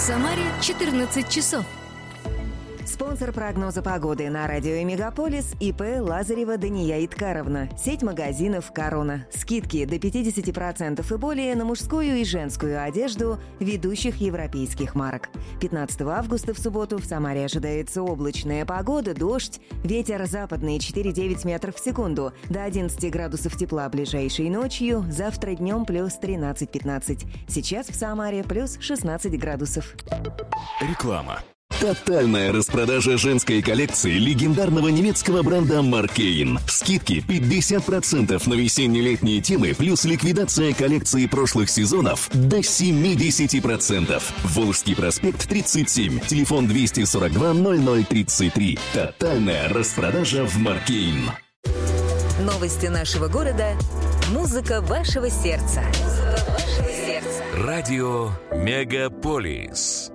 Самаре 14 часов. Спонсор прогноза погоды на радио «Мегаполис» ИП Лазарева Дания Иткаровна. Сеть магазинов «Корона». Скидки до 50% и более на мужскую и женскую одежду ведущих европейских марок. 15 августа в субботу в Самаре ожидается облачная погода, дождь, ветер западный 4,9 метров в секунду, до 11 градусов тепла ближайшей ночью, завтра днем плюс 13-15. Сейчас в Самаре плюс 16 градусов. Реклама. Тотальная распродажа женской коллекции легендарного немецкого бренда Маркейн. Скидки 50% на весенне-летние темы, плюс ликвидация коллекции прошлых сезонов до 70%. Волжский проспект 37, телефон 242 0033. Тотальная распродажа в Маркейн. Новости нашего города. Музыка вашего сердца. Радио Мегаполис.